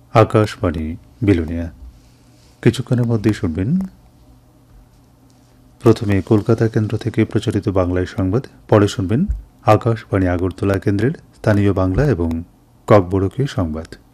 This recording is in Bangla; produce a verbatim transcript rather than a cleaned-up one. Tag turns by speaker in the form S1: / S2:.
S1: আকাশবাণী বিলোনিয়া। কিছুক্ষণের মধ্যেই শুনবেন প্রথমে কলকাতা কেন্দ্র থেকে প্রচারিত বাংলায় সংবাদ, পরে শুনবেন আকাশবাণী আগরতলা কেন্দ্রের স্থানীয় বাংলা এবং ককবরকী সংবাদ।